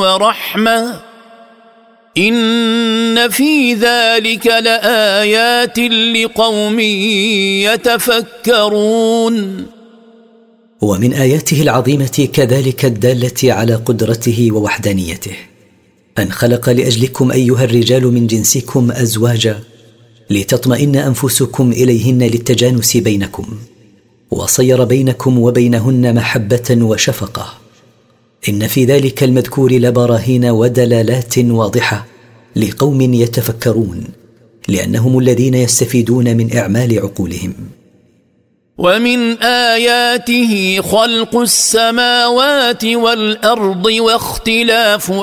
ورحمة إن في ذلك لآيات لقوم يتفكرون. ومن آياته العظيمة كذلك الدالة على قدرته ووحدانيته أن خلق لأجلكم أيها الرجال من جنسكم أزواجا لتطمئن أنفسكم إليهن للتجانس بينكم، وصير بينكم وبينهن محبة وشفقة. إن في ذلك المذكور لبراهين ودلالات واضحة لقوم يتفكرون، لأنهم الذين يستفيدون من إعمال عقولهم. ومن آياته خلق السماوات والأرض واختلاف